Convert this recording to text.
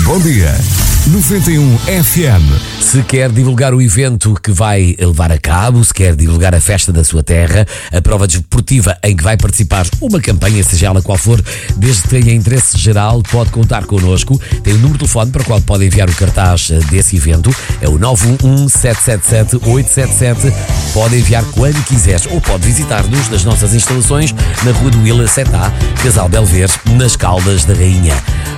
Bom dia. 91 FM. Se quer divulgar o evento que vai levar a cabo, se quer divulgar a festa da sua terra, a prova desportiva em que vai participar, uma campanha, seja ela qual for, desde que tenha interesse geral, pode contar connosco. Tem o número de telefone para o qual pode enviar o cartaz desse evento. É o 911-777-877. Pode enviar quando quiser ou pode visitar-nos nas nossas instalações na Rua do Ilha 7A, Casal Belver, nas Caldas da Rainha.